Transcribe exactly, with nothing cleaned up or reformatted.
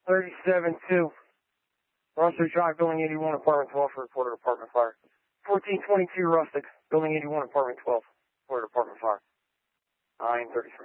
thirty-seven two. Rustic Drive, Building eighty-one, Apartment twelve, for reported apartment fire. fourteen twenty-two Rustic, Building eighty-one, Apartment twelve, reported apartment fire. nine thirty-three.